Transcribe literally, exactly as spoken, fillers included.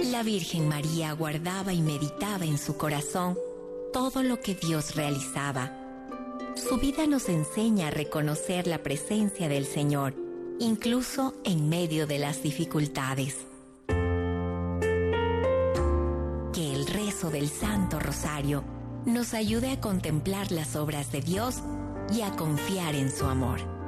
La Virgen María guardaba y meditaba en su corazón todo lo que Dios realizaba. Su vida nos enseña a reconocer la presencia del Señor, incluso en medio de las dificultades. Que el rezo del Santo Rosario nos ayude a contemplar las obras de Dios y a confiar en su amor.